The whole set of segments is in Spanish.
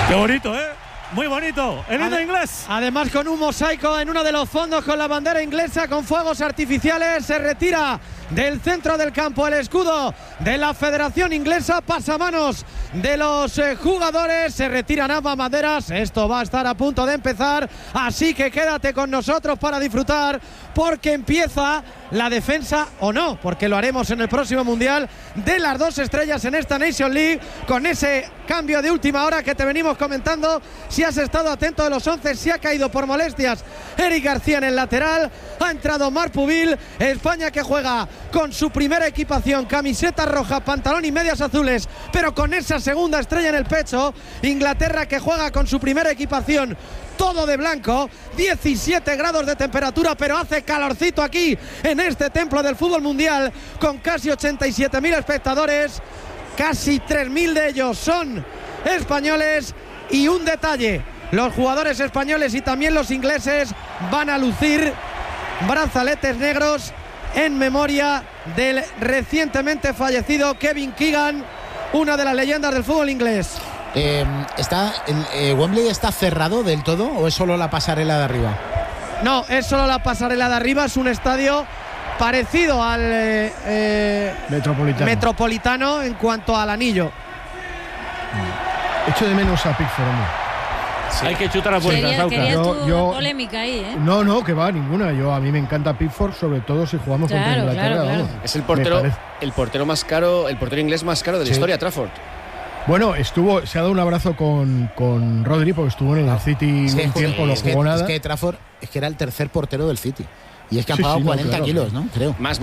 Qué bonito, ¿eh? Muy bonito, el himno inglés. Además, con un mosaico en uno de los fondos con la bandera inglesa, con fuegos artificiales, se retira del centro del campo el escudo de la Federación Inglesa, pasamanos de los jugadores, se retiran ambas banderas. Esto va a estar a punto de empezar, así que quédate con nosotros para disfrutar, porque empieza la defensa, o no, porque lo haremos en el próximo Mundial, de las 2 estrellas en esta Nation League, con ese cambio de última hora que te venimos comentando. Si has estado atento de los 11, se ha caído por molestias Eric García en el lateral, ha entrado Marc Pubil. España que juega con su primera equipación, camiseta roja, pantalón y medias azules, pero con esa segunda estrella en el pecho. Inglaterra que juega con su primera equipación, todo de blanco, 17 grados de temperatura, pero hace calorcito aquí en este templo del fútbol mundial, con casi 87.000 espectadores, casi 3.000 de ellos son españoles. Y un detalle, los jugadores españoles y también los ingleses van a lucir brazaletes negros en memoria del recientemente fallecido Kevin Keegan, una de las leyendas del fútbol inglés. ¿Wembley está cerrado del todo o es solo la pasarela de arriba? No, es solo la pasarela de arriba, es un estadio parecido al Metropolitano en cuanto al anillo. Echo de menos a Pickford, hombre. Sí. Hay que chutar a puerta. Querías polémica ahí, ¿eh? No, que va, ninguna. A mí me encanta Pickford, sobre todo si jugamos contra Inglaterra. Claro. Es el portero más caro, el portero inglés más caro de la historia, Trafford. Bueno, se ha dado un abrazo con Rodri, porque estuvo en el City un tiempo, no jugó nada. Es que Trafford era el tercer portero del City. Y es que han pagado 40 kilos, ¿no? Creo. Más.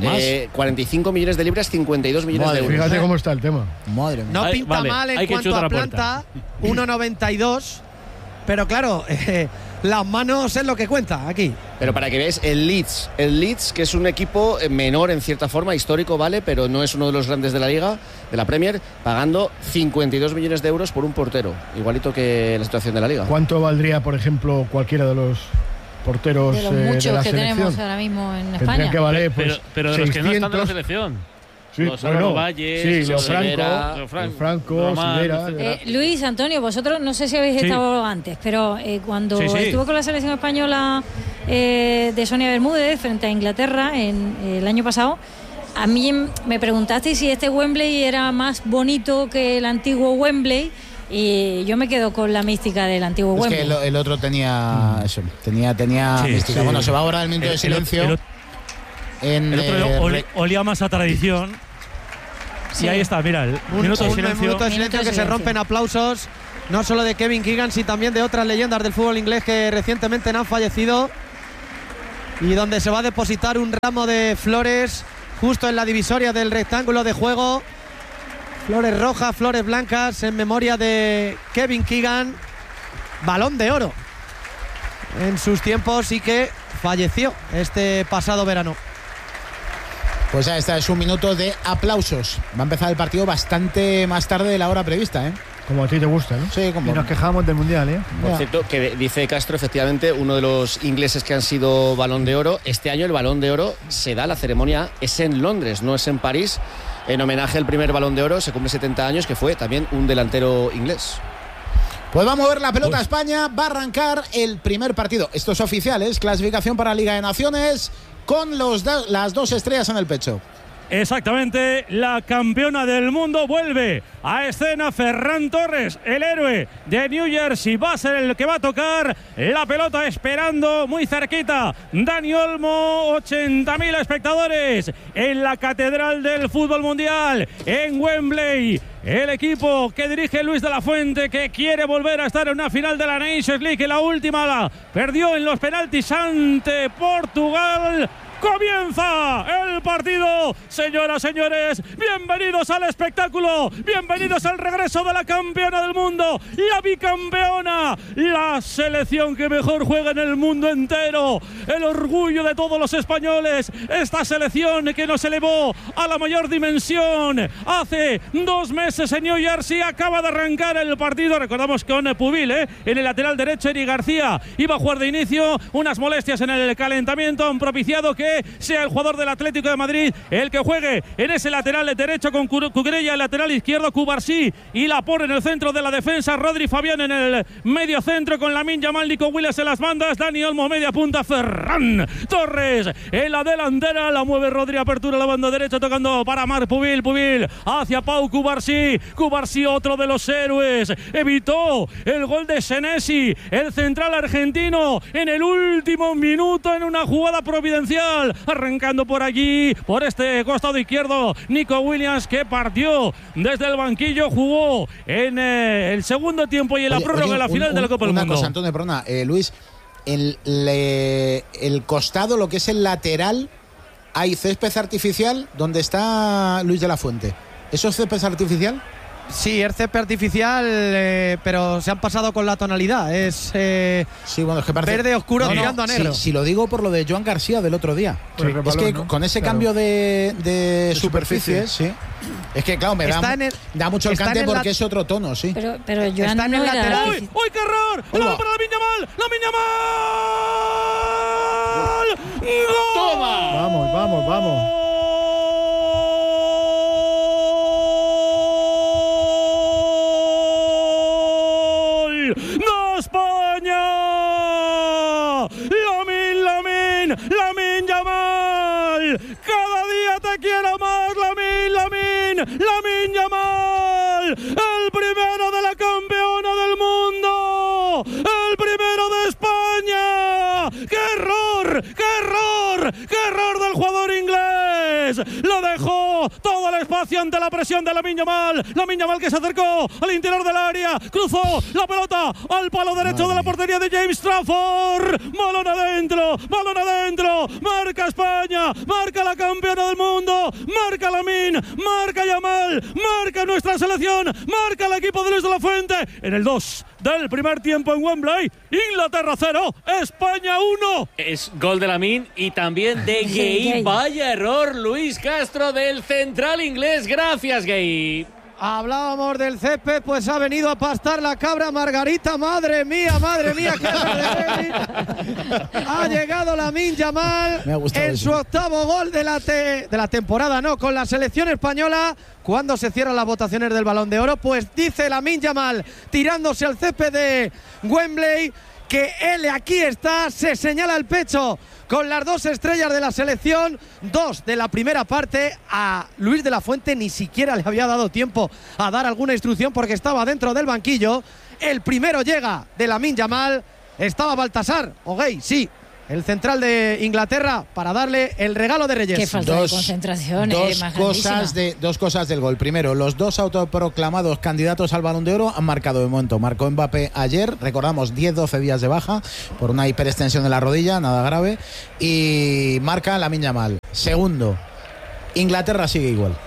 45 millones de libras, 52 millones de euros. Fíjate cómo está el tema. Madre mía. No pinta mal en cuanto a planta, 1,92. Pero claro, las manos es lo que cuenta aquí. Pero para que veáis, el Leeds, que es un equipo menor en cierta forma, histórico, vale, pero no es uno de los grandes de la Liga, de la Premier, pagando 52 millones de euros por un portero, igualito que la situación de la Liga. ¿Cuánto valdría, por ejemplo, cualquiera de los porteros de los muchos de la que selección? Tenemos ahora mismo en España? Tendrían que valer, pues, pero de los que no están en la selección. Sí, los Valles, Leo Franco, Silvera. Luis, Antonio, vosotros no sé si habéis estado antes, pero cuando estuvo con la selección española de Sonia Bermúdez frente a Inglaterra el año pasado, a mí me preguntasteis si este Wembley era más bonito que el antiguo Wembley. Y yo me quedo con la mística del antiguo Wembley. Es que el otro tenía eso, tenía mística. Bueno, se va ahora el minuto de silencio. El otro olía más a tradición. Sí, ahí está, mira, el minuto de silencio que se rompen aplausos, no solo de Kevin Keegan, sino también de otras leyendas del fútbol inglés que recientemente han fallecido, y donde se va a depositar un ramo de flores justo en la divisoria del rectángulo de juego. Flores rojas, flores blancas, en memoria de Kevin Keegan, Balón de Oro en sus tiempos y que falleció este pasado verano. Pues ya está, es un minuto de aplausos. Va a empezar el partido bastante más tarde de la hora prevista, ¿eh? Como a ti te gusta, ¿no? Sí, como. Y nos quejamos del Mundial, ¿eh? Por cierto, que dice Castro, efectivamente, uno de los ingleses que han sido Balón de Oro. Este año el Balón de Oro se da, la ceremonia es en Londres, no es en París. En homenaje al primer Balón de Oro, se cumple 70 años, que fue también un delantero inglés. Pues va a mover la pelota a España, va a arrancar el primer partido. Esto es oficial, es clasificación para Liga de Naciones con las 2 estrellas en el pecho. Exactamente, la campeona del mundo vuelve a escena. Ferran Torres, el héroe de New Jersey, va a ser el que va a tocar la pelota, esperando muy cerquita Dani Olmo. 80.000 espectadores en la catedral del fútbol mundial en Wembley. El equipo que dirige Luis de la Fuente, que quiere volver a estar en una final de la Nations League, que la última la perdió en los penaltis ante Portugal. Comienza el partido, señoras, señores, bienvenidos al espectáculo, bienvenidos al regreso de la campeona del mundo, la bicampeona, la selección que mejor juega en el mundo entero, el orgullo de todos los españoles, esta selección que nos elevó a la mayor dimensión hace 2 meses en New Jersey. Acaba de arrancar el partido, recordamos con Pubil, en el lateral derecho. Eric García iba a jugar de inicio, unas molestias en el calentamiento han propiciado que probablemente sea el jugador del Atlético de Madrid el que juegue en ese lateral derecho con Cucurella, el lateral izquierdo Cubarsí, y la pone en el centro de la defensa Rodri Fabián en el medio centro con Lamine Yamal, Nico Williams en las bandas, Dani Olmo media punta, Ferran Torres en la delantera, la mueve Rodri, apertura a la banda derecha tocando para Marc Pubil hacia Pau Cubarsí, otro de los héroes, evitó el gol de Senesi, el central argentino en el último minuto en una jugada providencial, arrancando por allí, por este costado izquierdo, Nico Williams, que partió desde el banquillo, jugó en el segundo tiempo y en la prórroga de la final de la Copa del Mundo. Una cosa, Antonio, perdona, Luis, el costado, lo que es el lateral, hay césped artificial donde está Luis de la Fuente. ¿Eso es césped artificial? Sí, es césped artificial, pero se han pasado con la tonalidad. Es, sí, bueno, es que parece verde oscuro tirando a negro. Si lo digo por lo de Joan García del otro día. Sí, es que con ese cambio de superficies, sí. Es que, claro, me da mucho el cante porque es otro tono, sí. Pero Joan está en el lateral. ¡Uy, qué error! ¡No, para Lamine Yamal! ¡Gol! ¡Toma! Vamos. Lamine Yamal, cada día te quiero más, Lamine Yamal, el primero de la campeona del mundo, el primero de España. ¡Qué error del jugador inglés! Lo dejó todo el espacio ante la presión de Lamine Yamal que se acercó al interior del área, cruzó la pelota al palo derecho de la portería de James Trafford. Balón adentro, marca España, marca la campeona del mundo, marca Lamine, marca Yamal, marca nuestra selección, marca el equipo de Luis de la Fuente en el 2 del primer tiempo en Wembley. Inglaterra 0, España 1. Es gol de Lamine y también de Gueye. Vaya error, Luis Castro, del central inglés. Gracias, Gueye. Hablábamos del césped, pues ha venido a pastar la cabra Margarita. Madre mía, qué ha llegado Lamine Yamal en su octavo gol de la temporada, con la selección española. Cuando se cierran las votaciones del Balón de Oro, pues dice Lamine Yamal, tirándose al césped de Wembley, que él aquí está, se señala el pecho con las 2 estrellas de la selección, 2 de la primera parte. A Luis de la Fuente ni siquiera le había dado tiempo a dar alguna instrucción porque estaba dentro del banquillo. El primero llega de Lamine Yamal, estaba Baltasar, o Gueye, sí, el central de Inglaterra, para darle el regalo de Reyes. Qué falta de concentración. Dos cosas del gol. Primero, los 2 autoproclamados candidatos al Balón de Oro han marcado de momento. Marcó Mbappé ayer, recordamos, 10-12 días de baja por una hiperextensión de la rodilla, nada grave, y marca Lamine Yamal. Segundo, Inglaterra sigue igual.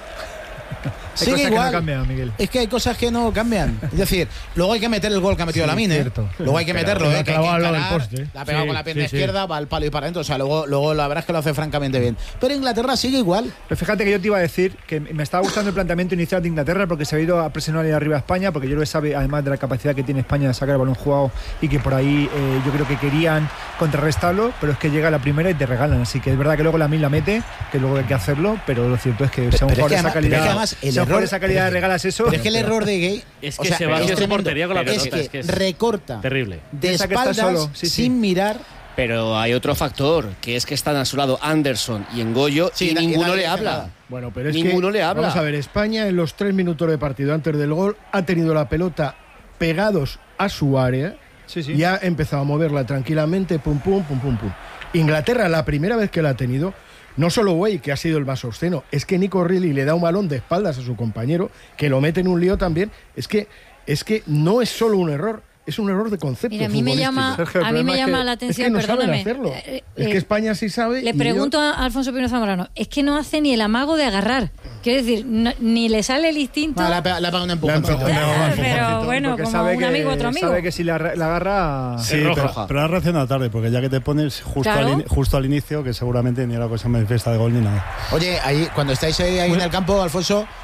Hay cosas que no cambian, Miguel. Es que hay cosas que no cambian. Es decir, luego hay que meter el gol que ha metido Lamine. Luego hay que meterlo, que la ha pegado con la pierna izquierda, va al palo y para adentro. O sea, luego la verdad es que lo hace francamente bien. Pero Inglaterra sigue igual. Pero fíjate que yo te iba a decir que me estaba gustando el planteamiento inicial de Inglaterra, porque se ha ido a presionar ahí arriba a España, porque yo creo que sabe, además de la capacidad que tiene España de sacar el balón jugado, y que por ahí yo creo que querían contrarrestarlo, pero es que llega la primera y te regalan. Así que es verdad que luego Lamine la mete, que luego hay que hacerlo, pero lo cierto es que sea un jugador de esa calidad. Por esa calidad regalas eso. Pero es que el error de Gueye es que se va hacia su portería con la pelota. Es que recorta terrible de espaldas solo, sin mirar. Pero hay otro factor, que es que están a su lado Anderson y Ngoyo, y ninguno le habla. Bueno, pero es ninguno que le habla. Vamos a ver, España en los 3 minutos de partido antes del gol ha tenido la pelota pegados a su área y ha empezado a moverla tranquilamente, pum. Inglaterra, la primera vez que la ha tenido, no solo Gueye, que ha sido el más obsceno, es que Nico Reilly le da un balón de espaldas a su compañero, que lo mete en un lío también. Es que no es solo un error, es un error de concepto. Mira, a mí me llama la atención, es que no perdóname. Hacerlo. Es que España sí sabe. Le pregunto a Alfonso Pino Zamorano, es que no hace ni el amago de agarrar. Quiero decir, ni le sale el instinto. Le ha pegado un empujoncito. Pero bueno, como un amigo otro amigo. Sabe que si la agarra sí, pero ha reaccionado tarde, porque ya que te pones justo al inicio, que seguramente ni era cosa manifiesta de gol ni nada. Oye, ahí, cuando estáis ahí en el campo, Alfonso,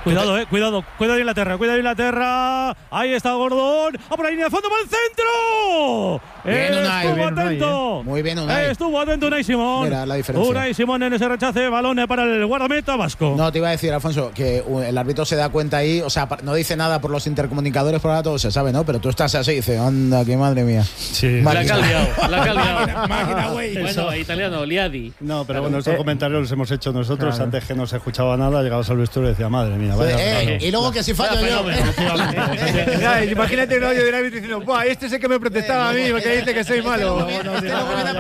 Cuidado de Inglaterra. Ahí está Gordon. Por la línea de fondo, va al centro. Estuvo atento. Muy bien, Unai. Estuvo atento Unai Simón. Mira la diferencia. Unai Simón en ese rechace, balón para el guardameta vasco. No, te iba a decir, Alfonso, que el árbitro se da cuenta ahí, o sea, no dice nada por los intercomunicadores, por ahora todo se sabe, ¿no? Pero tú estás así y dices, anda, qué madre mía. Sí. La ha liado. Máquina, güey. Bueno, italiano, liadi. No, pero bueno, estos comentarios los hemos hecho nosotros antes que no se escuchaba nada, llegados al vestuario y decía, madre mía, vaya. Y luego que si fallo yo. Imagínate un audio del árbitro diciendo, ¡buah, este es el que me protestaba a mí porque dice que soy malo! No, lo que te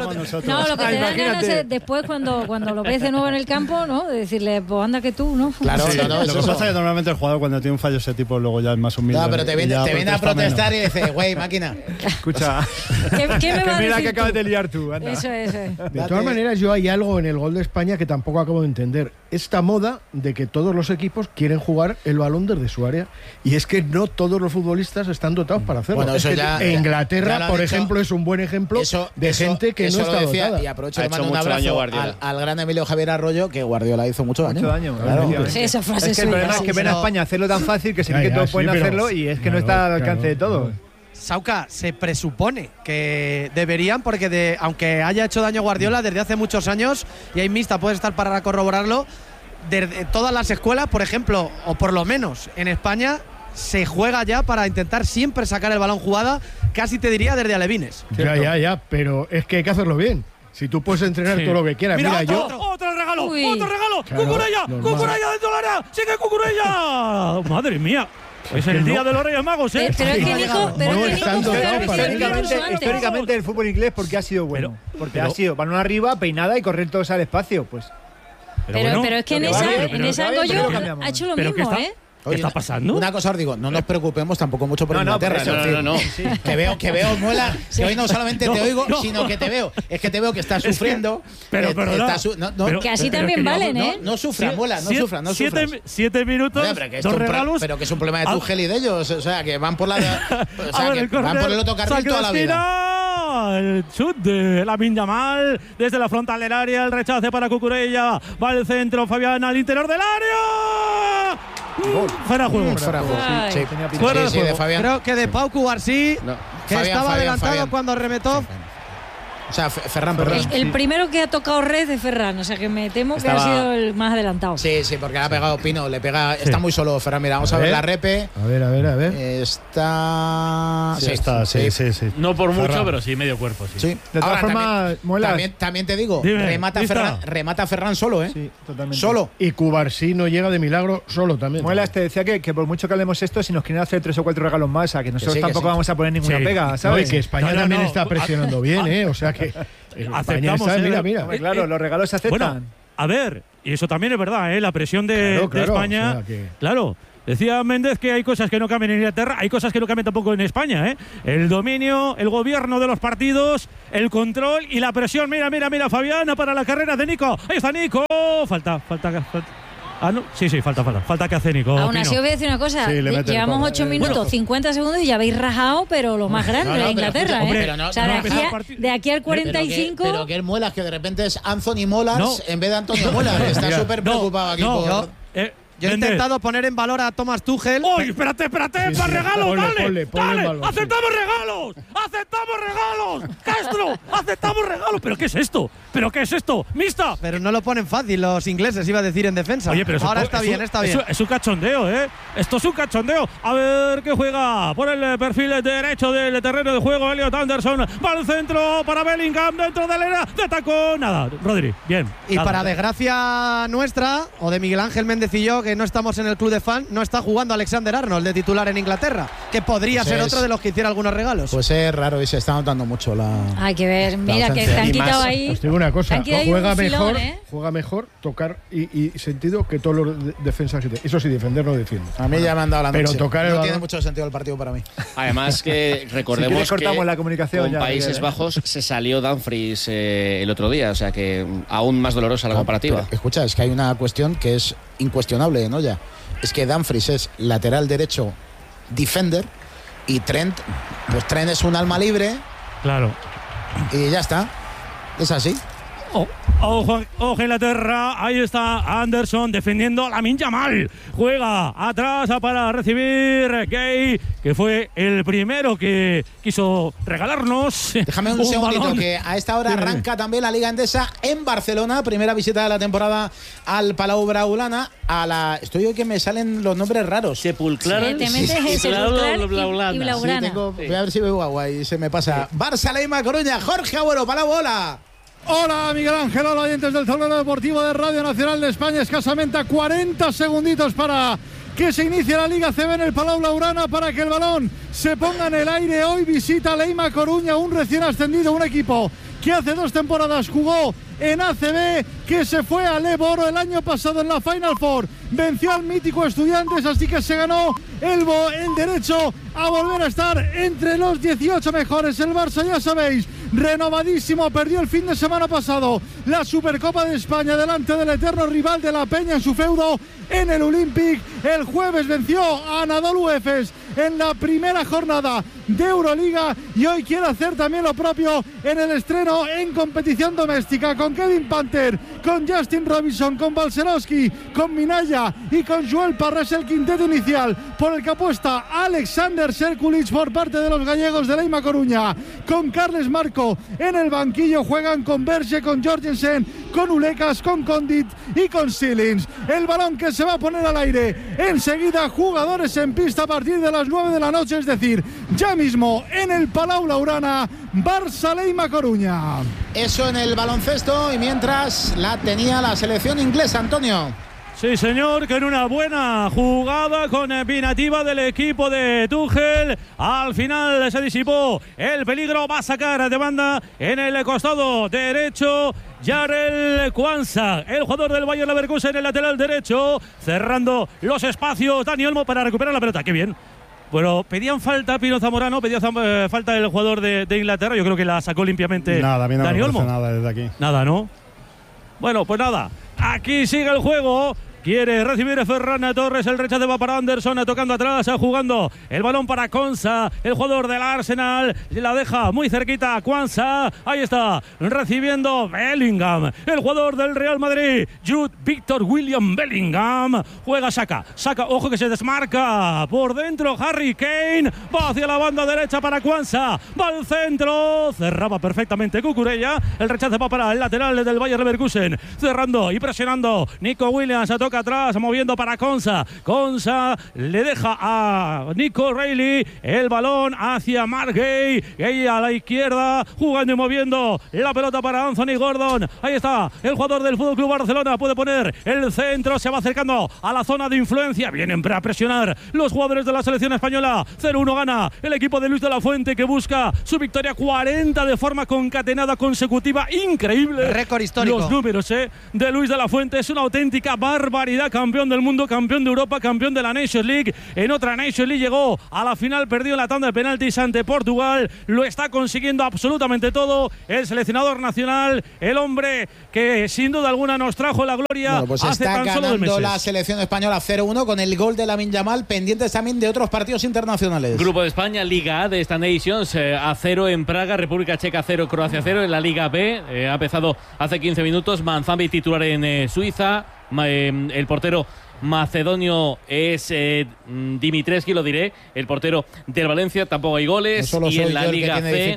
dan ganas es después cuando lo ves de nuevo en el campo, ¿no? De decirle, pues anda que tú, ¿no? Claro, sí, lo que pasa es que normalmente el jugador cuando tiene un fallo ese tipo luego ya es más humilde. No, pero te viene a protestar menos. y dice, güey, máquina. Escucha, ¿Qué me va a decir? Mira que acabas de liar tú, anda. Eso es. De todas maneras, yo hay algo en el gol de España que tampoco acabo de entender. Esta moda de que todos los equipos quieren jugar el balón desde su área. Y es que no todos los futbolistas están dotados para hacerlo. Bueno, eso es que ya, Inglaterra, por ejemplo, es un buen ejemplo de gente que no está dotada. Y aprovecho de mandar un abrazo al gran Emilio Javier Arroyo, que Guardiola hizo mucho daño. Claro. Sí, esa frase es que el problema es que ven a España hacerlo tan fácil que se cree que todos pueden hacerlo y es que no está al alcance de todos. Sauca, se presupone que deberían, porque aunque haya hecho daño Guardiola desde hace muchos años, y hay mixta, puede estar para corroborarlo, de todas las escuelas, por ejemplo, o por lo menos en España, se juega ya para intentar siempre sacar el balón jugada, casi te diría desde alevines. Ya, pero es que hay que hacerlo bien. Si tú puedes entrenar todo lo que quieras. Mira, otro regalo. Claro, Cucurella dentro del área. Sigue Cucurella. Madre mía. Es el día de los Reyes Magos, ¿eh? Pero es que Nico, históricamente el fútbol inglés, porque ha sido bueno. Porque ha sido balón arriba, peinada y correr todos al espacio, pues. Pero es que en esa Goyo ha hecho lo mismo, ¿eh? ¿Qué está pasando? Una cosa os digo, no nos preocupemos tampoco mucho por Inglaterra. No. Sí. Que veo, Muela, que hoy no solamente te oigo, sino que te veo. Es que te veo que estás sufriendo. Pero que así también valen, ¿eh? No sufras, Muela, no sufras. 7 minutos, dos regalos. Pero que es un problema de Tuchel y de ellos. O sea, que van por la. O sea, que van por el otro carril toda la vida. El chut de Lamine Yamal desde la frontal del área, el rechace para Cucurella, va al centro, Fabián al interior del área. Fuera de juego. Sí, de Fabián. Creo que de Pau Cubarsí, que estaba adelantado cuando remetó. O sea, Ferran, perdón. El primero que ha tocado red de Ferran, o sea que me temo que ha sido el más adelantado. Sí, porque le ha pegado Pino, está muy solo Ferran. Mira, vamos a ver la repe. A ver. Está. Sí. No por mucho, pero sí, medio cuerpo, sí. De todas formas, también te digo, dime, remata Ferran solo, ¿eh? Sí, totalmente. Solo. Y Cubarsí no llega de milagro solo también. Muelas te decía que por mucho que hablemos esto, si nos quieren hacer 3 o 4 regalos más, a que nosotros tampoco vamos a poner ninguna pega, ¿sabes? Y que España también está presionando bien, ¿eh? O sea que aceptamos, mira. Claro, los regalos se aceptan. Bueno, a ver, y eso también es verdad, ¿eh? La presión de España. O sea que... Claro. Decía Méndez que hay cosas que no cambian en Inglaterra, hay cosas que no cambian tampoco en España, ¿eh? El dominio, el gobierno de los partidos, el control y la presión. Mira, Fabiana para la carrera de Nico. Ahí está Nico. Falta. Ah, no. Sí, falta que hace Nico. Aún así os voy a decir una cosa, llevamos 8 minutos, 50 segundos y ya habéis rajado, pero lo más grande de Inglaterra, o sea, de aquí al 45. Pero que el Muelas, que de repente es Anthony Molas en vez de Antonio Molas, que está súper preocupado aquí por. Yo he intentado poner en valor a Thomas Tuchel. ¡Uy, espérate! ¡Para regalos! ¡Dale! ¡Aceptamos regalos! ¡Castro! ¡Aceptamos regalos! ¿Pero qué es esto? ¡Mixta! Pero no lo ponen fácil los ingleses, iba a decir en defensa. Oye, pero ahora está bien. Es un cachondeo, ¿eh? Esto es un cachondeo. A ver qué juega por el perfil derecho del terreno de juego. Elliot Anderson va al centro para Bellingham dentro del área de tacón. Nada, Rodri, bien. Y para desgracia nuestra, o de Miguel Ángel Méndez y yo, que no estamos en el club de fan, no está jugando Alexander Arnold de titular en Inglaterra, que podría ser otro de los que hiciera algunos regalos. Pues es raro y se está notando mucho la. Hay que ver, mira que te han quitado ahí. Os digo una cosa, juega mejor tocar y sentido que todos los defensas. Eso sí, defender no defiende. A mí ya me han dado la noche. Pero tocar no tiene mucho sentido el partido para mí. Además que recordemos cortamos que la comunicación con Países Bajos se salió Dumfries el otro día, o sea que aún más dolorosa la comparativa. Pero, escucha, es que hay una cuestión que es incuestionable, ¿no? Ya es que Dumfries es lateral derecho defender y Trent es un alma libre. Claro. Y ya está. Es así. Ojo Inglaterra, ahí está Anderson defendiendo a Lamine Yamal. Juega atrás para recibir Gay, que fue el primero que quiso regalarnos. Déjame un segundito, balón. Que a esta hora arranca también la Liga Endesa en Barcelona. Primera visita de la temporada al Palau Blaugrana. Estoy hoy que me salen los nombres raros. Sepulcral. Te metes Sepulcral y Blaugrana. Voy a ver si veo agua y se me pasa. Barça, Leima, Coruña. Jorge Agüero, Palau, hola. Hola Miguel Ángel, hola oyentes del tablero deportivo de Radio Nacional de España. Escasamente a 40 segunditos para que se inicie la Liga CB en el Palau Blaugrana, para que el balón se ponga en el aire. Hoy visita Leima Coruña, un recién ascendido, un equipo que hace 2 temporadas jugó en ACB, que se fue al Eboro el año pasado en la Final Four, venció al mítico Estudiantes, así que se ganó el derecho a volver a estar entre los 18 mejores. El Barça, ya sabéis, renovadísimo, perdió el fin de semana pasado la Supercopa de España delante del eterno rival de la Peña en su feudo en el Olympic. El jueves venció a Anadolu Efes en la primera jornada de Euroliga y hoy quiere hacer también lo propio en el estreno en competición doméstica, con Kevin Panther, con Justin Robinson, con Balcerowski, con Minaya y con Joel Parres, el quinteto inicial por el que apuesta Alexander Serkulic por parte de los gallegos de Leima Coruña. Con Carles Marco en el banquillo juegan con Berge, con Jorgensen, con Ulecas, con Condit y con Silins. El balón que se va a poner al aire enseguida, jugadores en pista a partir de las 9 de la noche, es decir, ya mismo en el Palau Blaugrana, Barça Leima Coruña. Eso en el baloncesto, y mientras la tenía la selección inglesa, Antonio. Sí, señor, que en una buena jugada combinativa del equipo de Tuchel, al final se disipó el peligro. Va a sacar de banda en el costado derecho Jarell Quansah, el jugador del Bayer Leverkusen, en el lateral derecho, cerrando los espacios. Dani Olmo para recuperar la pelota. ¡Qué bien! Bueno, pedían falta Pino Zamorano, pedía falta el jugador de Inglaterra. Yo creo que la sacó limpiamente Dani Olmo. Nada desde aquí. Nada, ¿no? Bueno, pues nada. Aquí sigue el juego. Quiere recibir Ferran Torres, el rechace va para Anderson, tocando atrás, jugando el balón para Quansah, el jugador del Arsenal, la deja muy cerquita a Quansah, ahí está, recibiendo Bellingham, el jugador del Real Madrid, Jude Victor William Bellingham, juega Saka, ojo que se desmarca, por dentro Harry Kane, va hacia la banda derecha para Quansah, va al centro, cerraba perfectamente Cucurella, el rechace va para el lateral del Bayer Leverkusen, cerrando y presionando Nico Williams, toca atrás, moviendo para Quansah le deja a Nico Reilly el balón hacia Mark Gay a la izquierda, jugando y moviendo la pelota para Anthony Gordon, ahí está el jugador del FC Barcelona, puede poner el centro, se va acercando a la zona de influencia, vienen para presionar los jugadores de la selección española. 0-1 gana el equipo de Luis de la Fuente, que busca su victoria 40 de forma concatenada consecutiva, increíble, récord histórico. Los números de Luis de la Fuente, es una auténtica barbaridad. Campeón del mundo, campeón de Europa, campeón de la Nations League. En otra Nations League llegó a la final, perdió en la tanda de penaltis ante Portugal. Lo está consiguiendo absolutamente todo el seleccionador nacional, el hombre que sin duda alguna nos trajo la gloria. Bueno, pues hace está tan solo 2 meses. ganando la selección española 0-1 con el gol de Lamine Yamal, pendientes también de otros partidos internacionales. Grupo de España, Liga A de esta Nations, a 0 en Praga, República Checa 0, Croacia 0. En la Liga B ha empezado hace 15 minutos, Manzambi titular en Suiza. El portero macedonio es Dimitrescu, lo diré, el portero del Valencia. Tampoco hay goles. No, y en la Liga C,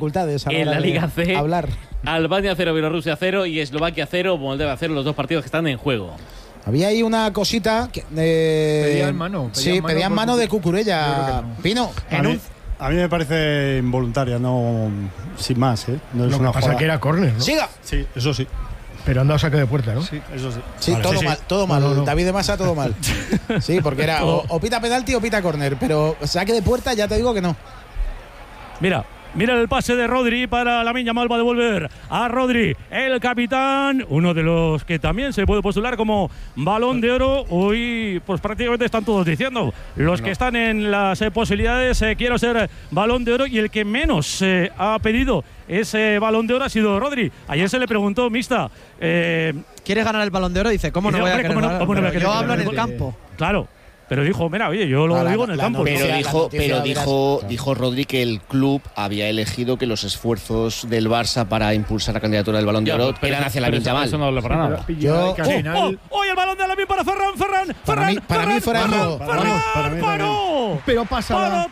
hablar. Albania 0, Bielorrusia 0 y Eslovaquia 0, Moldavia 0, los 2 partidos que están en juego. Había ahí una cosita que pedían mano. Pedían mano de Cucurella. No. Pino, a mí me parece involuntaria, no, sin más, No es lo una que pasa jugada. que era córner, ¿no? ¡Siga! Sí, eso sí. Pero anda a saque de puerta, ¿no? Sí, eso sí. Sí, vale, todo mal. No. David de Masa, todo mal. Sí, porque era o pita penalti o pita córner, pero saque de puerta ya te digo que no. Mira el pase de Rodri para Lamine Yamal, va a devolver a Rodri, el capitán, uno de los que también se puede postular como Balón de Oro. Hoy pues prácticamente están todos diciendo, los que están en las posibilidades, quiero ser Balón de Oro, y el que menos ha pedido ese Balón de Oro ha sido Rodri. Ayer se le preguntó, mixta, ¿quieres ganar el Balón de Oro? Dice, ¿cómo no voy a querer ganar? Yo hablo en el campo. Claro. Pero dijo, mira, oye, yo lo digo en el campo. Pero dijo Rodri que el club había elegido que los esfuerzos del Barça para impulsar la candidatura del Balón de Oro eran hacia Lamine Yamal. Eso no vale para nada. ¡Hoy el balón de Lamine para Ferran! Para mí fuera de juego. ¡Paró! Pero pasa.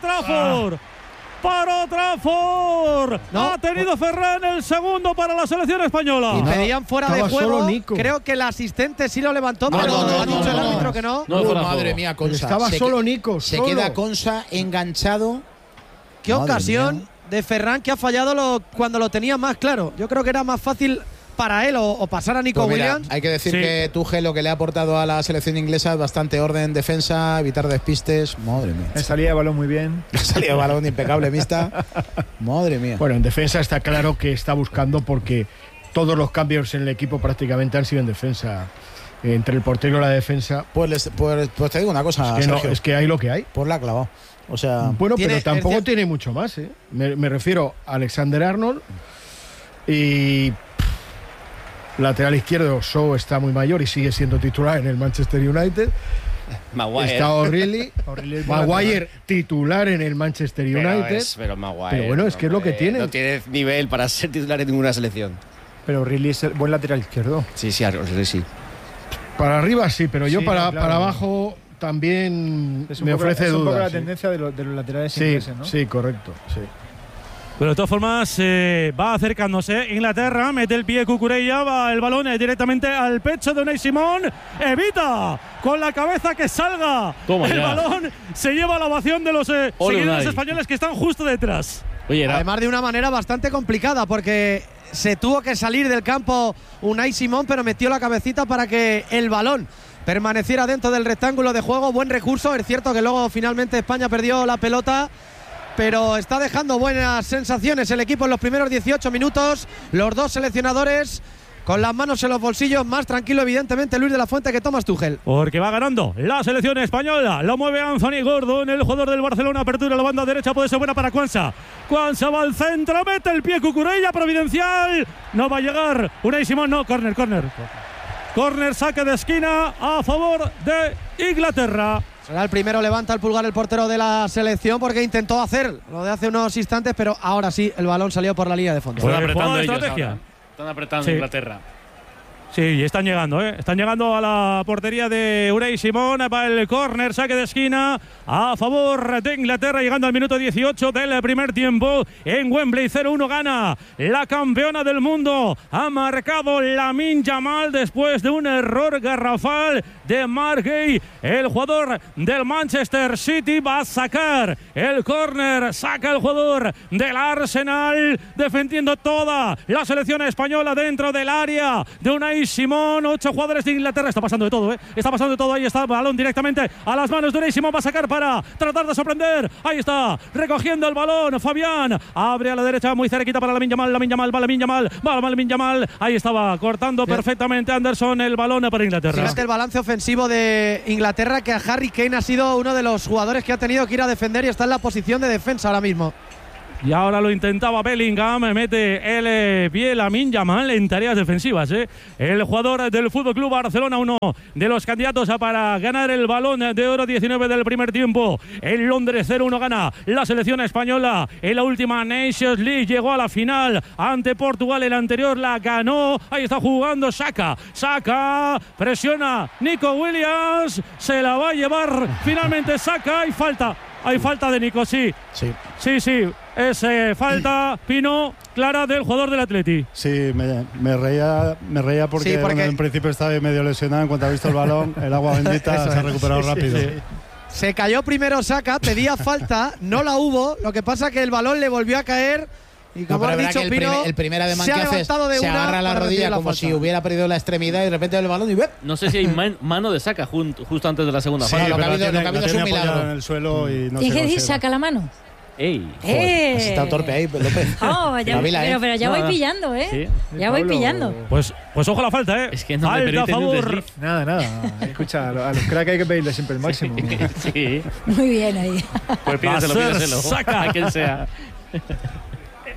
¡Para Trafford! No. Ha tenido Ferran el segundo para la selección española. Y pedían fuera de juego. Creo que el asistente sí lo levantó, pero ha dicho el árbitro que no. Madre mía, Consa. Estaba solo Nico. Se queda Consa enganchado. Qué ocasión de Ferran que ha fallado cuando lo tenía más claro. Yo creo que era más fácil para él o pasar a Nico Williams. Hay que decir que Tuchel lo que le ha aportado a la selección inglesa es bastante orden, defensa, evitar despistes. Madre mía. Salía de balón muy bien. Salía de balón impecable, mixta. Madre mía. Bueno, en defensa está claro que está buscando, porque todos los cambios en el equipo prácticamente han sido en defensa. Entre el portero y la defensa. Pues te digo una cosa, Sergio. Es que hay lo que hay. Pues la ha clavado. O sea, bueno, pero tampoco tiene mucho más, ¿eh? Me refiero a Alexander-Arnold y lateral izquierdo. Shaw está muy mayor y sigue siendo titular en el Manchester United. Maguire. Está O'Reilly. Maguire titular en el Manchester United. Pero Maguire. Pero bueno, es que es lo que tiene. No tiene nivel para ser titular en ninguna selección. Pero O'Reilly es el buen lateral izquierdo. Sí, O'Reilly sí. Para arriba sí, pero yo para claro. abajo también me ofrece dudas. Es un poco la tendencia de los laterales ingleses, ¿no? Sí, correcto. Sí. Pero de todas formas va acercándose Inglaterra, mete el pie Cucurella, va el balón directamente al pecho de Unai Simón, evita con la cabeza que salga. Toma el ya. balón se lleva la ovación de los seguidores españoles que están justo detrás. Oye, además de una manera bastante complicada, porque se tuvo que salir del campo Unai Simón, pero metió la cabecita para que el balón permaneciera dentro del rectángulo de juego. Buen recurso, es cierto que luego finalmente España perdió la pelota, pero está dejando buenas sensaciones el equipo en los primeros 18 minutos. Los dos seleccionadores con las manos en los bolsillos, más tranquilo evidentemente Luis de la Fuente que Thomas Tuchel. Porque va ganando la selección española, lo mueve Anthony Gordon, el jugador del Barcelona, apertura a la banda derecha, puede ser buena para Quansah. Quansah va al centro, mete el pie Cucurella, providencial, no va a llegar Unai Simón, no, córner, saque de esquina a favor de Inglaterra. Será el primero, levanta el pulgar el portero de la selección, porque intentó hacer lo de hace unos instantes, pero ahora sí el balón salió por la línea de fondo. Están apretando ellos estrategia. ahora. Están apretando Inglaterra. Sí, y están llegando, Están llegando a la portería de Unai Simón. Va el córner, saque de esquina a favor de Inglaterra, llegando al minuto 18 del primer tiempo. En Wembley 0-1 gana la campeona del mundo. Ha marcado Lamine Yamal después de un error garrafal de Mark Gay. El jugador del Manchester City va a sacar el córner. Saca el jugador del Arsenal, defendiendo toda la selección española dentro del área de Unai Simón. 8 jugadores de Inglaterra. Está pasando de todo, Está pasando de todo. Ahí está el balón directamente a las manos de Unai Simón. Va a sacar para tratar de sorprender. Ahí está, recogiendo el balón Fabián. Abre a la derecha, muy cerquita para Lamine Yamal. Ahí estaba cortando perfectamente Anderson el balón para Inglaterra. Fíjate el balance ofensivo de Inglaterra, que a Harry Kane ha sido uno de los jugadores que ha tenido que ir a defender y está en la posición de defensa ahora mismo. Y ahora lo intentaba Bellingham, mete el pie Lamine Yamal en tareas defensivas. El jugador del FC Barcelona, uno de los candidatos para ganar el Balón de Oro, 19 del primer tiempo. En Londres 0-1 gana la selección española. En la última Nations League llegó a la final ante Portugal, el anterior la ganó. Ahí está jugando Saka, presiona Nico Williams, se la va a llevar finalmente Saka. Hay falta de Nico, sí. Es falta, Pino, clara del jugador del Atleti. Sí, me reía porque en principio estaba medio lesionado. En cuanto ha visto el balón, el agua bendita se ha recuperado rápido. Sí. Se cayó primero Saka, pedía falta, no la hubo. Lo que pasa que el balón le volvió a caer. Y como has dicho, Pino, el primer ademán que hace se agarra la rodilla como si hubiera perdido la extremidad y de repente el balón y ¡bep! No sé si hay mano de Saka justo antes de la segunda fase. Lo que ha habido es un milagro. En el suelo y no ¿Tienes que decir saca la mano? ¡Ey! Joder, has estado torpe ahí, López. Pero ya voy pillando, Sí. Ya voy pillando. Pues ojo la falta, Es que no falta me permite a favor. Nada. Escucha, a los cracks hay que pedirle siempre el máximo. Sí. Muy bien ahí. Pues pídeselo. Saca A quien sea.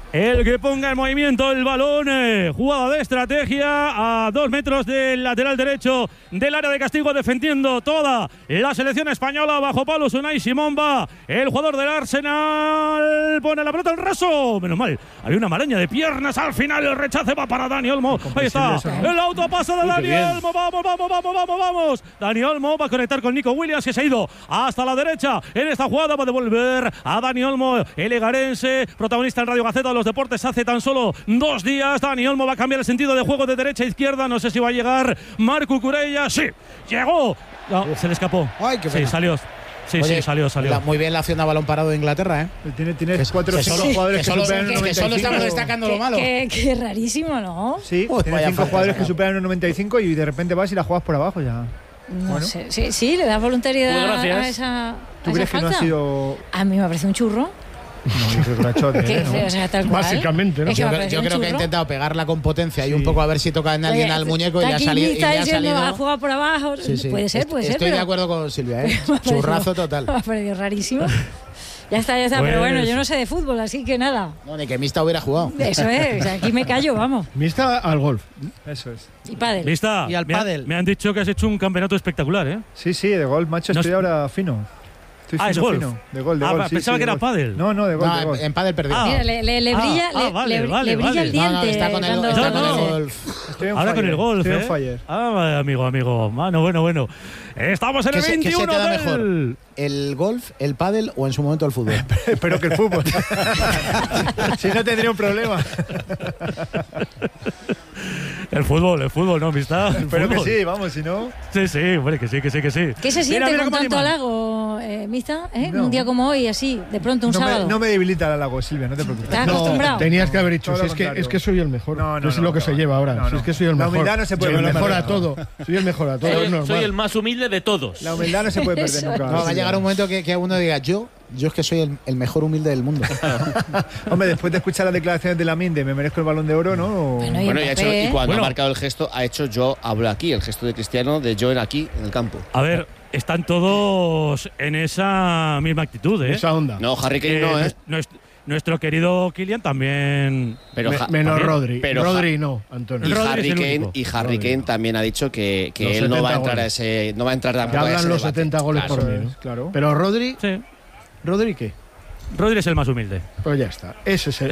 el que ponga en movimiento el balón. Jugada de estrategia a 2 metros del lateral derecho del área de castigo, defendiendo toda la selección española. Bajo palos Unai Simón va el jugador del Arsenal, pone la pelota al raso. Menos mal, había una maraña de piernas al final. El rechace va para Dani Olmo. Ahí está, el autopase de Dani Olmo. Vamos. Dani Olmo va a conectar con Nico Williams, que se ha ido hasta la derecha. En esta jugada va a devolver a Dani Olmo, el egarense, protagonista en Radio Gaceta de los Deportes hace tan solo 2 días. Dani Olmo va a cambiar el sentido de juego de derecha a izquierda. No sé si va a llegar Marco Cucurella. Sí, llegó. No, se le escapó. Ay, qué pena. Sí, salió. Sí, Oye, sí, salió. Muy bien la acción a balón parado de Inglaterra, ¿eh? Tienes 4 o 5 jugadores que superan el 95. Que solo estamos destacando lo malo. Qué rarísimo, ¿no? Sí, tienes 5 jugadores que superan el 95 y de repente vas y la juegas por abajo ya. No sé. Sí, le das voluntariedad a esa. ¿Tú crees que no ha sido...? A mí me parece un churro. No, yo creo que lo ha hecho ¿no? O sea, tal cual. Básicamente, ¿no? Yo creo que ha intentado pegarla con potencia y un poco a ver si toca en alguien al muñeco y le ha salido. Ha jugado por abajo. Sí. Puede ser. Estoy de acuerdo con Silvia, ¿eh? Churrazo total. Me ha parecido rarísimo. Ya está. Pues, pero bueno, yo no sé de fútbol, así que nada. No, ni que Mista hubiera jugado. Eso es, aquí me callo, vamos. Mista al golf. Eso es. Y pádel. Mista, y al pádel. Me han dicho que has hecho un campeonato espectacular, ¿eh? Sí, de golf, macho, estoy ahora fino. Es golf. De gol. Pensaba que era pádel. No, de gol. No, en pádel perdió. Mira, le brilla, le brilla el diente. No, está con el golf. Ahora con el golf, estoy on fire. Amigo. Bueno. Estamos en el 21 ¿Qué se te da mejor? ¿El golf, el pádel o en su momento el fútbol? Espero que el fútbol. Si no tendría un problema. El fútbol, ¿no, Mista? Espero que sí, vamos, si no. Sí, hombre, que sí. ¿Qué se siente con tanto halago, Mista? No. Un día como hoy, así, de pronto, un sábado. No me debilita el halago, Silvia, no te preocupes. ¿Estás acostumbrado? Tenías que haber dicho, es que soy el mejor. No, es lo que se lleva ahora. Es que soy el mejor. La humildad no se puede perder. Soy el mejor a todo. Soy el más humilde de todos. La humildad no se puede perder nunca. No, va a llegar un momento que uno diga, yo es que soy el mejor humilde del mundo. Hombre, después de escuchar las declaraciones de Lamine de me merezco el Balón de Oro, ¿no? Bueno, y cuando ha marcado el gesto, ha hecho yo hablo aquí, el gesto de Cristiano de yo en aquí, en el campo. A ver, están todos en esa misma actitud, ¿eh? Esa onda. No, Harry Kane no, ¿eh? Nuestro querido Kylian también. Pero menos Rodri. Pero Rodri no, Antonio. Y Harry Kane también ha dicho que él no va a entrar a ese. No va a entrar tampoco a ese. Hablan los 70 goles por mí, ¿no? Claro. Pero Rodri. Sí. ¿Rodri qué? Rodri es el más humilde. Pues ya está. Ese es el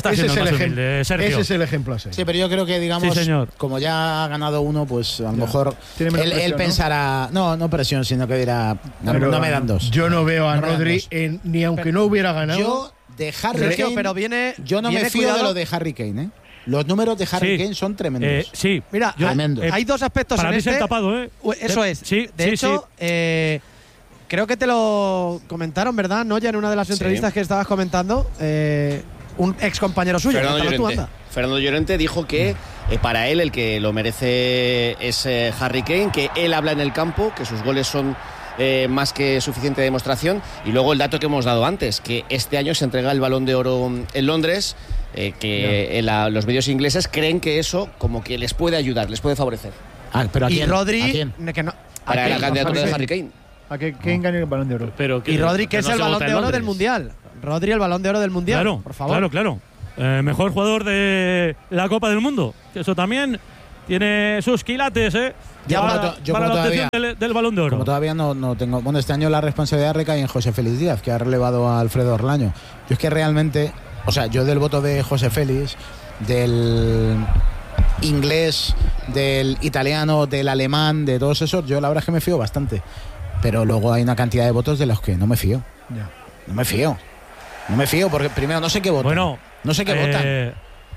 ejemplo a seguir. Sí, pero yo creo que, digamos, como ya ha ganado uno, pues a lo mejor él pensará, no presión, sino que dirá, no me dan dos. Yo no veo a Rodri ni aunque no hubiera ganado. Yo de Harry Kane, yo no me fío de lo de Harry Kane, ¿eh? Los números de Harry Kane son tremendos. Sí. Mira, hay dos aspectos para en mí este. Tapado, ¿eh? Eso es. Sí, de hecho, creo que te lo comentaron, ¿verdad? ¿No? Ya en una de las entrevistas que estabas comentando, un ex compañero suyo. Fernando Llorente dijo que para él el que lo merece es Harry Kane, que él habla en el campo, que sus goles son más que suficiente demostración. Y luego el dato que hemos dado antes, que este año se entrega el Balón de Oro en Londres, que los medios ingleses creen que eso como que les puede ayudar, les puede favorecer. ¿Pero a quién? Y Rodri, ¿a quién? Para la candidatura de Harry Kane. A que Kane gane el Balón de Oro. Y Rodri, que es el Balón de Oro del Mundial. Rodri, el Balón de Oro del Mundial, claro, por favor. Claro. Mejor jugador de la Copa del Mundo. Eso también tiene sus quilates, ¿eh? Para la obtención del Balón de Oro. Como todavía no tengo. Bueno, este año la responsabilidad recae en José Félix Díaz, que ha relevado a Alfredo Orlaño. Yo es que realmente, yo del voto de José Félix, del inglés, del italiano, del alemán, de todos esos, yo la verdad es que me fío bastante. Pero luego hay una cantidad de votos de los que no me fío. Ya. No me fío porque primero no sé qué votan. Votan.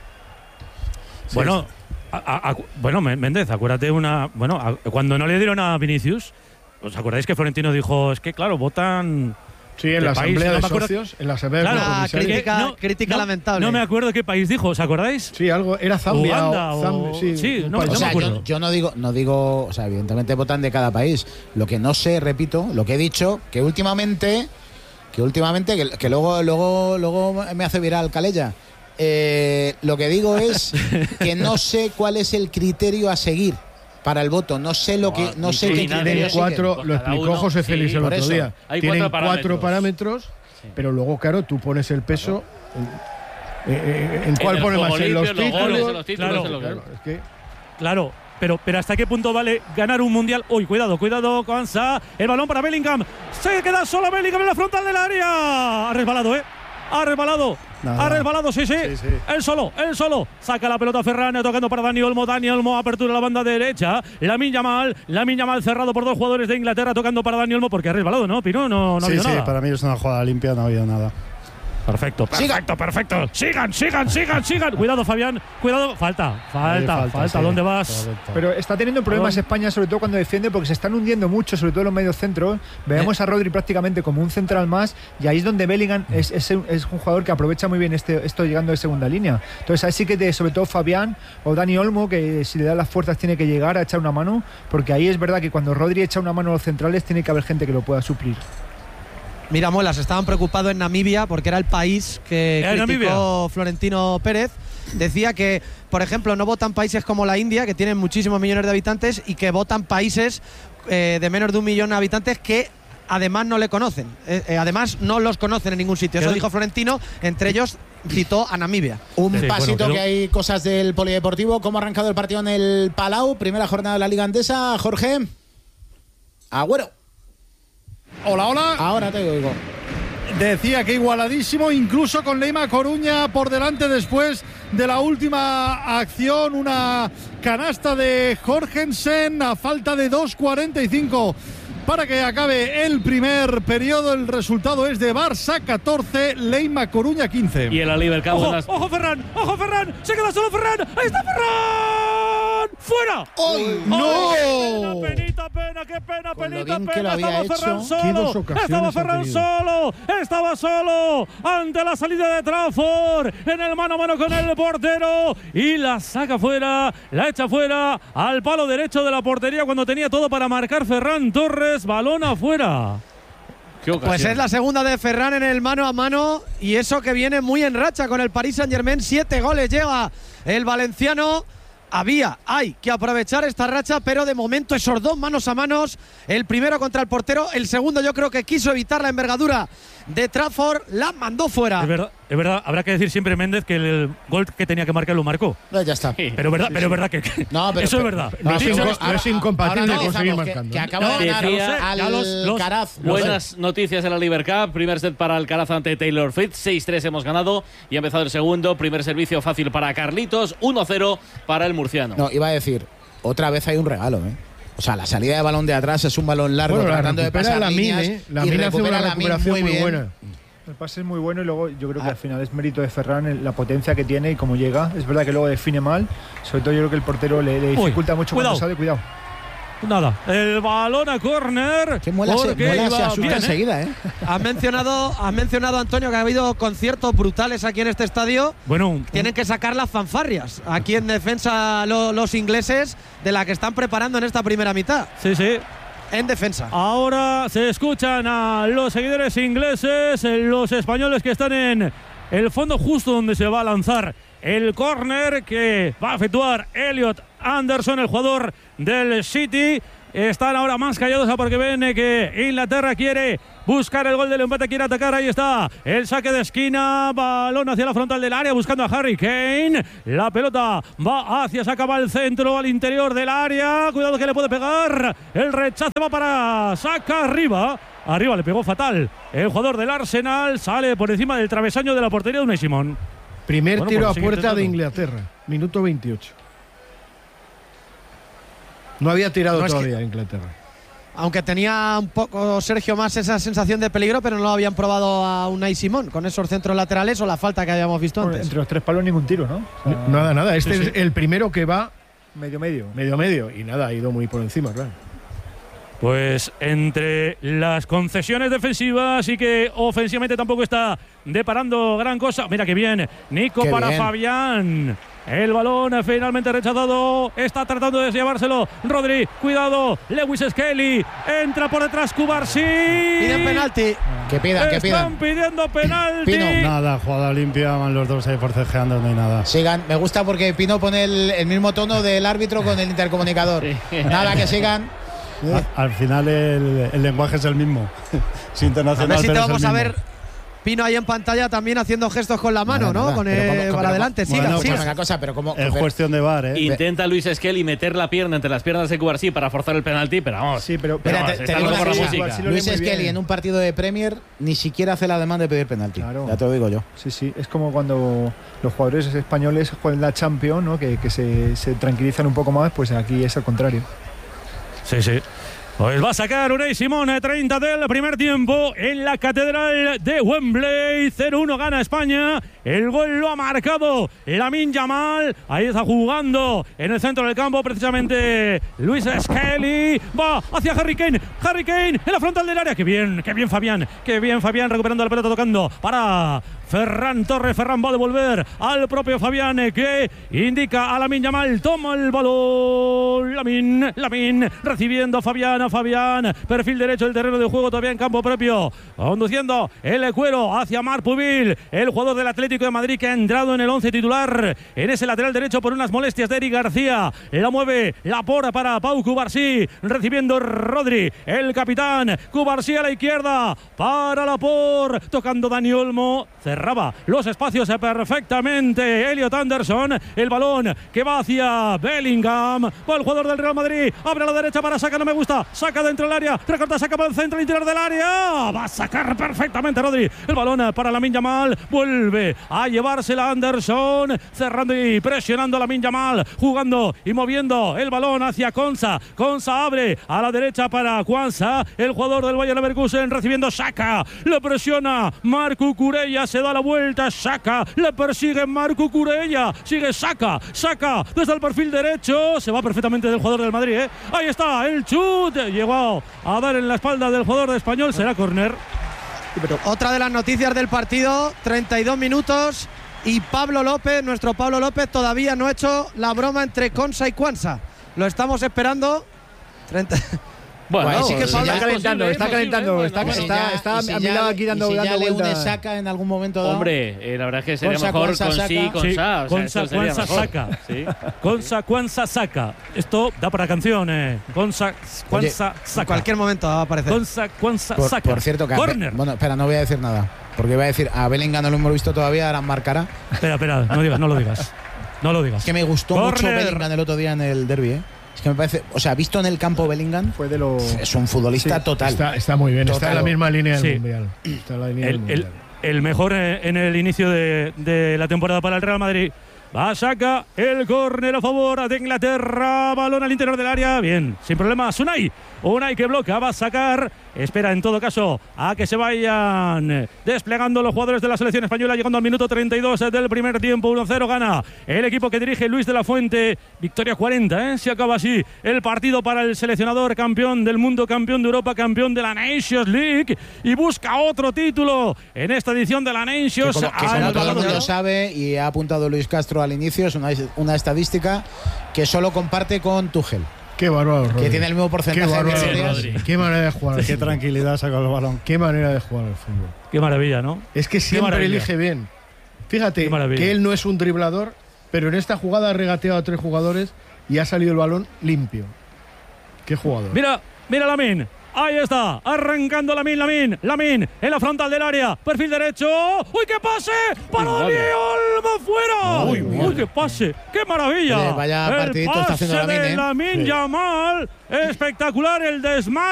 Bueno, Méndez, acuérdate cuando no le dieron a Vinicius, ¿os acordáis que Florentino dijo, es que claro, votan... Sí, en la asamblea de socios, en la asamblea de comisarios. Crítica lamentable. No me acuerdo qué país dijo, ¿os acordáis? Sí, algo, era Zambia no me acuerdo. Yo no digo, evidentemente votan de cada país. Lo que no sé, repito, lo que he dicho, que últimamente que luego me hace viral Calella. Lo que digo es que no sé cuál es el criterio a seguir para el voto. No sé qué criterio cuatro, lo explicó José Félix el otro día. Tienen 4 parámetros, pero luego, claro, tú pones el peso. ¿En cuál pone más? ¿En los títulos? Claro. Pero ¿hasta qué punto vale ganar un mundial? Uy, cuidado, Kwanza. El balón para Bellingham. Se queda solo Bellingham en la frontal del área. Ha resbalado, Ha resbalado, sí. Él solo. Saca la pelota Ferran, tocando para Dani Olmo, apertura a la banda derecha. Lamine Yamal cerrado por dos jugadores de Inglaterra, tocando para Dani Olmo, porque ha resbalado, ¿no, Pino? No ha habido nada. Sí, para mí es una jugada limpia, no ha habido nada. Perfecto. Sigan. Cuidado, Fabián. Cuidado. Falta. ¿Dónde vas? Correcto. Pero está teniendo problemas España, sobre todo cuando defiende, porque se están hundiendo mucho, sobre todo en los medios centros. Veamos a Rodri prácticamente como un central más, y ahí es donde Bellingham es un jugador que aprovecha muy bien esto llegando de segunda línea. Entonces ahí sí que sobre todo Fabián o Dani Olmo, que si le da las fuerzas tiene que llegar a echar una mano, porque ahí es verdad que cuando Rodri echa una mano a los centrales tiene que haber gente que lo pueda suplir. Mira, Muelas, estaban preocupados en Namibia porque era el país que criticó Florentino Pérez. Decía que, por ejemplo, no votan países como la India, que tienen muchísimos millones de habitantes, y que votan países de menos de 1 millón de habitantes que además no le conocen. Además no los conocen en ningún sitio. Eso dijo Florentino, entre ellos citó a Namibia. Que hay cosas del polideportivo. ¿Cómo ha arrancado el partido en el Palau? Primera jornada de la Liga Andesa. Jorge Agüero. Hola. Ahora te oigo. Decía que igualadísimo, incluso con Leima Coruña por delante después de la última acción. Una canasta de Jorgensen a falta de 2:45 para que acabe el primer periodo. El resultado es de Barça 14, Leima Coruña 15. Y el Oliver Cabo. ¡Ojo, Ferran! Se queda solo Ferran. ¡Ahí está Ferran! ¡Fuera! ¡Ay, no! ¡Qué pena! Que lo había hecho. Estaba solo ante la salida de Trafford en el mano a mano con el portero y la saca fuera, la echa fuera al palo derecho de la portería cuando tenía todo para marcar Ferran Torres. Balón afuera. Pues es la segunda de Ferran en el mano a mano, y eso que viene muy en racha con el Paris Saint-Germain. 7 goles lleva el valenciano. Hay que aprovechar esta racha, pero de momento esos dos manos a manos, el primero contra el portero, el segundo yo creo que quiso evitar la envergadura de Trafford, la mandó fuera. Es verdad, habrá que decir siempre, Méndez, que el gol que tenía que marcar lo marcó. No, ya está. Pero es verdad que eso es verdad. No es incompatible con seguir marcando. Que acaba de ganar Alcaraz. Buenas noticias en la Libertad. Primer set para Alcaraz ante Taylor Fritz. 6-3 hemos ganado y ha empezado el segundo. Primer servicio fácil para Carlitos. 1-0 para el murciano. No, iba a decir, otra vez hay un regalo, O sea, la salida de balón de atrás es un balón largo, tratando de pasar líneas, la Min hace una recuperación muy buena. El pase es muy bueno y luego yo creo que al final es mérito de Ferran la potencia que tiene y cómo llega. Es verdad que luego define mal, sobre todo yo creo que el portero le dificulta mucho cuando sale. Cuidado. Nada, el balón a córner. Que Muela se asusta enseguida, Has mencionado, Antonio, que ha habido conciertos brutales aquí en este estadio. Bueno, tienen que sacar las fanfarrias aquí en defensa los ingleses de la que están preparando en esta primera mitad. Sí. En defensa. Ahora se escuchan a los seguidores ingleses, los españoles que están en el fondo justo donde se va a lanzar el córner que va a efectuar Elliot Anderson, el jugador del City. Están ahora más callados porque ven que Inglaterra quiere buscar el gol del empate, quiere atacar. Ahí está el saque de esquina, balón hacia la frontal del área buscando a Harry Kane. La pelota va se acaba al centro, al interior del área. Cuidado que le puede pegar. El rechace va para Saka arriba. Arriba le pegó fatal el jugador del Arsenal. Sale por encima del travesaño de la portería de Unai Simón. Primer tiro a puerta de Inglaterra, minuto 28. No había tirado todavía Inglaterra. Aunque tenía un poco Sergio más esa sensación de peligro, pero no lo habían probado a Unai Simón con esos centros laterales o la falta que habíamos visto antes. Entre los tres palos ningún tiro, ¿no? O sea, nada. Este es el primero que va medio. Y nada, ha ido muy por encima, claro. Pues entre las concesiones defensivas y que ofensivamente tampoco está deparando gran cosa. Mira que bien, Nico qué para bien. Fabián. El balón finalmente rechazado. Está tratando de llevárselo Rodri. Cuidado. Lewis Skelly. Entra por detrás Cubarsí. Piden penalti. Que pidan. Están pidiendo penalti. Pino. Nada, jugada limpia. Van los dos ahí forcejeando. No hay nada. Sigan. Me gusta porque Pino pone el mismo tono del árbitro con el intercomunicador. Nada, que sigan. Al final el lenguaje es el mismo. Es internacional. A ver si te vamos a ver. Pino ahí en pantalla también haciendo gestos con la mano, ¿no? Con para adelante. Siga. Es cuestión de VAR, ¿eh? Intenta Luis Skelly meter la pierna entre las piernas de Cubarsí para forzar el penalti, pero vamos. Sí, pero Luis Skelly en un partido de Premier ni siquiera hace la demanda de pedir penalti. Claro. Ya te lo digo yo. Sí. Es como cuando los jugadores españoles juegan la Champions, ¿no? Que se tranquilizan un poco más, pues aquí es al contrario. Sí. Pues va a sacar Unai Simón, 30 del primer tiempo en la Catedral de Wembley. 0-1 gana España. El gol lo ha marcado Lamine Yamal. Ahí está jugando en el centro del campo precisamente Luis Skelly. Va hacia Harry Kane. Harry Kane en la frontal del área. Qué bien Fabián. Recuperando la pelota, tocando para Ferran Torres. Ferran va a devolver al propio Fabián, que indica a Lamine Yamal. Toma el balón. Lamine recibiendo a Fabián. Perfil derecho del terreno de juego, todavía en campo propio. Conduciendo el cuero hacia Marc Pubil, el jugador del Atlético de Madrid, que ha entrado en el 11 titular en ese lateral derecho por unas molestias de Eric García. La mueve Laporte para Pau Cubarsí, recibiendo Rodri, el capitán. Cubarsí a la izquierda para Laporte, tocando Dani Olmo. Cerraba los espacios perfectamente Elliot Anderson. El balón que va hacia Bellingham. Va el jugador del Real Madrid. Abre a la derecha para Saka, no me gusta. Saca dentro del área. Recorta, saca para el centro, al interior del área. Va a sacar perfectamente Rodri. El balón para Lamine Yamal. Vuelve a llevársela Anderson. Cerrando y presionando a Lamine Yamal. Jugando y moviendo el balón hacia Konsa. Konsa abre a la derecha para Kwanza. El jugador del Bayer Leverkusen recibiendo Saka. Le presiona Marc Cucurella. Se da la vuelta. Saka. Le persigue Marc Cucurella. Sigue Saka. Saka desde el perfil derecho. Se va perfectamente del jugador del Madrid, ¿eh? Ahí está el chut. Llegó a dar en la espalda del jugador de Español. Será córner. Otra de las noticias del partido. 32 minutos. Y Pablo López, nuestro Pablo López, todavía no ha hecho la broma entre Konsa y Kwanza. Lo estamos esperando. Bueno, sí que Pablo está calentando. Está a mi lado aquí dando vueltas. Si ya le une Saka en algún momento dado. Hombre, la verdad es que sería mejor Konsa Saka. Kwanza Saka. Esto da para canción, Kwanza Saka. En cualquier momento va a aparecer. Kwanza Saka. Por cierto, corner. Bueno, espera, no voy a decir nada. Porque iba a decir, a Bellingham no lo hemos visto todavía, ahora marcará. Espera, no lo digas. Es que me gustó mucho Bellingham el otro día en el derbi, Es que me parece, visto en el campo Bellingham, es un futbolista total. Está muy bien, está en la misma línea del Mundial. Está en la línea del Mundial. El mejor en el inicio de la temporada para el Real Madrid. Va Saka, el córner a favor de Inglaterra, balón al interior del área, bien, sin problemas. Unai que bloquea, va a sacar, espera en todo caso a que se vayan desplegando los jugadores de la selección española, llegando al minuto 32 del primer tiempo. 1-0 gana el equipo que dirige Luis de la Fuente. Victoria 40, se acaba así el partido para el seleccionador, campeón del mundo, campeón de Europa, campeón de la Nations League, y busca otro título en esta edición de la Nations. Que como todo el mundo sabe, y ha apuntado Luis Castro al inicio, es una estadística que solo comparte con Tuchel. Qué bárbaro, Rodri. Que tiene el mismo porcentaje de victorias. Qué manera de jugar. Qué tranquilidad saca el balón. Qué manera de jugar al fútbol. Qué maravilla, ¿no? Es que siempre elige bien. Fíjate que él no es un driblador, pero en esta jugada ha regateado a 3 jugadores y ha salido el balón limpio. Qué jugador. Mira Lamine. Ahí está, arrancando Lamine en la frontal del área, perfil derecho. ¡Uy, qué pase! ¡Para Dani Olmo fuera! ¡Uy, qué pase! ¡Qué maravilla! Vaya partidito está haciendo Lamine Yamal. Espectacular el desmarque.